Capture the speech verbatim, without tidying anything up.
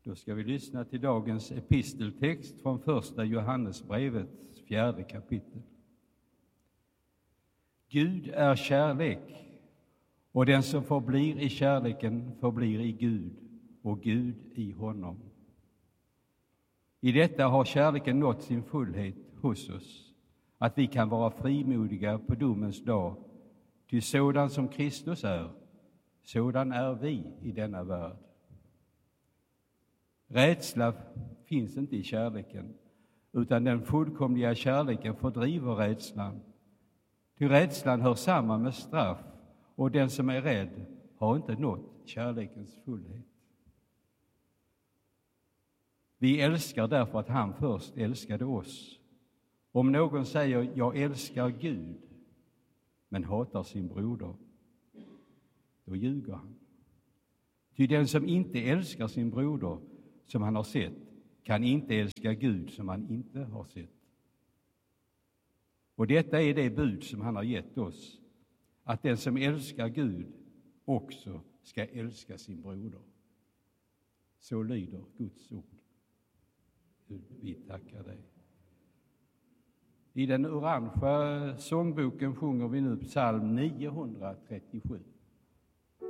Då ska vi lyssna till dagens episteltext från första Johannesbrevets fjärde kapitel. Gud är kärlek, och den som förblir i kärleken förblir i Gud och Gud i honom. I detta har kärleken nått sin fullhet hos oss, att vi kan vara frimodiga på domens dag, ty sådan som Kristus är, sådan är vi i denna värld. Rädsla finns inte i kärleken, utan den fullkomliga kärleken fördriver rädslan. Ty rädslan hör samman med straff, och den som är rädd har inte nått kärlekens fullhet. Vi älskar därför att han först älskade oss. Om någon säger jag älskar Gud men hatar sin broder, då ljuger han. Ty den som inte älskar sin broder som han har sett kan inte älska Gud som han inte har sett. Och detta är det bud som han har gett oss, att den som älskar Gud också ska älska sin broder. Så lyder Guds ord. Gud, vi tackar dig. I den orangea sångboken sjunger vi nu psalm niohundratrettiosju.